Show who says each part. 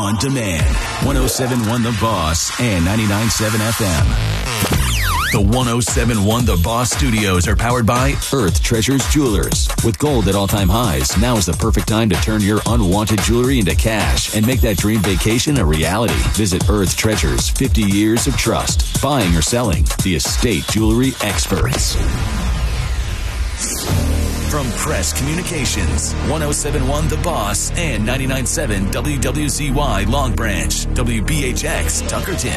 Speaker 1: on demand. 107.1 The Boss and 99.7 FM. The 107.1 The Boss Studios are powered by Earth Treasures Jewelers. With gold at all-time highs, now is the perfect time to turn your unwanted jewelry into cash and make that dream vacation a reality. Visit Earth Treasures, 50 years of trust. Buying or selling, the estate jewelry experts. From Crest Communications, 107.1 The Boss and 99.7 WWZY Long Branch, WBHX Tuckerton.